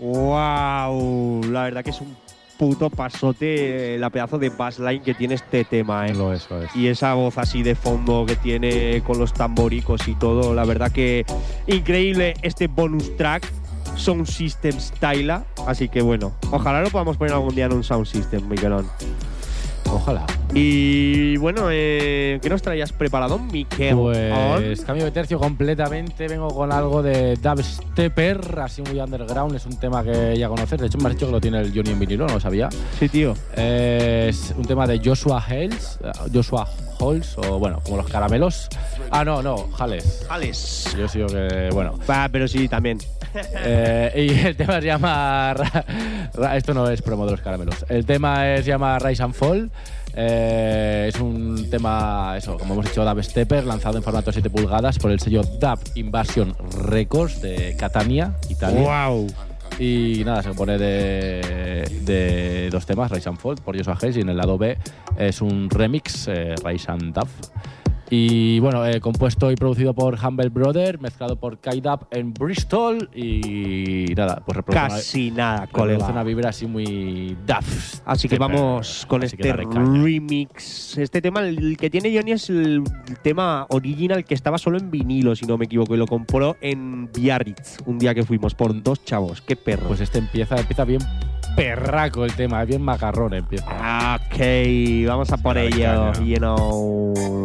¡Wow! La verdad que es un puto pasote la pedazo de bassline que tiene este tema, ¿eh? Lo es. Y esa voz así de fondo que tiene con los tamboricos y todo, la verdad que increíble este bonus track, Sound System Styla. Así que bueno, ojalá lo podamos poner algún día en un Sound System, Miquelón. Ojalá. Y bueno, ¿qué nos traías preparado, Miquel? Pues cambio de tercio completamente. Vengo con algo de dubstepper, así muy underground. Es un tema que ya conoces. De hecho, me has dicho que lo tiene el Johnny en vinilo, ¿no lo sabía? Sí, tío. Es un tema de Joshua Halls, o bueno, como los caramelos. Ah, no, Hales. Alex. Yo sigo que, bueno. Va, pero sí, también. Y el tema se llama… Esto no es promo de los caramelos. El tema se llama Rise and Fall. Es un tema, eso, como hemos dicho, dubstepper, lanzado en formato 7 pulgadas por el sello Dub Invasion Records de Catania, Italia. ¡Wow! Y nada, se compone de dos temas, Rise and Fall por Joshua Hayes, y en el lado B es un remix, Rise and Dub. Y bueno, compuesto y producido por Humble Brother, mezclado por K-Dub en Bristol. Y nada, pues casi nada, colega. Una vibra así muy dub. Así que vamos con este remix. Este tema, el que tiene Johnny es el tema original que estaba solo en vinilo, si no me equivoco, y lo compró en Biarritz un día que fuimos por dos chavos. ¡Qué perro! Pues este empieza bien perraco el tema, bien macarrón empieza. Ok, vamos a por ello. You know.